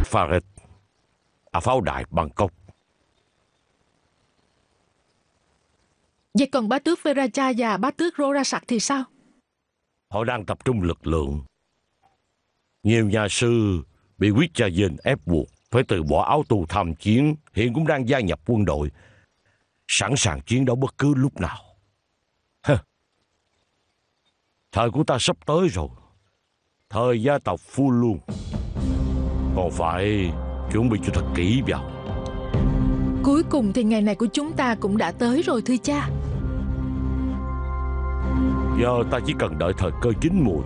Farid ở pháo đài Bangkok. Vậy còn bá tước Veracha và bá tước Rorasak thì sao? Họ đang tập trung lực lượng. Nhiều nhà sư bị quyết cha dên ép buộc phải từ bỏ áo tù tham chiến, hiện cũng đang gia nhập quân đội, sẵn sàng chiến đấu bất cứ lúc nào. Thời của ta sắp tới rồi. Thời gia tộc Phu Luân. Còn phải chuẩn bị cho thật kỹ vào. Cuối cùng thì ngày này của chúng ta cũng đã tới rồi thưa cha. Giờ ta chỉ cần đợi thời cơ chín mùi.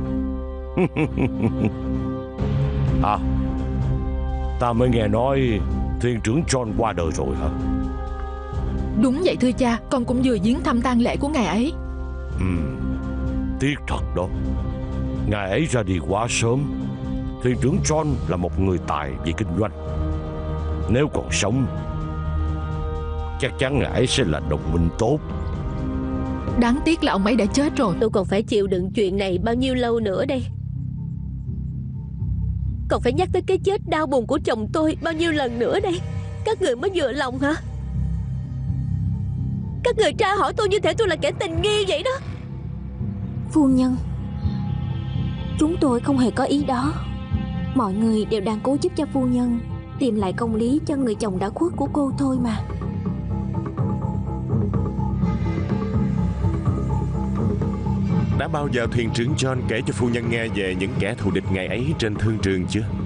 À, ta mới nghe nói thuyền trưởng John qua đời rồi hả? Đúng vậy thưa cha, con cũng vừa viếng thăm tang lễ của ngài ấy. Tiếc thật đó. Ngài ấy ra đi quá sớm. Thuyền trưởng John là một người tài về kinh doanh. Nếu còn sống, chắc chắn ngài ấy sẽ là đồng minh tốt. Đáng tiếc là ông ấy đã chết rồi. Tôi còn phải chịu đựng chuyện này bao nhiêu lâu nữa đây? Còn phải nhắc tới cái chết đau buồn của chồng tôi bao nhiêu lần nữa đây? Các người mới vừa lòng hả? Các người tra hỏi tôi như thể tôi là kẻ tình nghi vậy đó. Phu nhân, chúng tôi không hề có ý đó. Mọi người đều đang cố giúp cho phu nhân tìm lại công lý cho người chồng đã khuất của cô thôi mà. Đã bao giờ thuyền trưởng John kể cho phu nhân nghe về những kẻ thù địch ngày ấy trên thương trường chưa?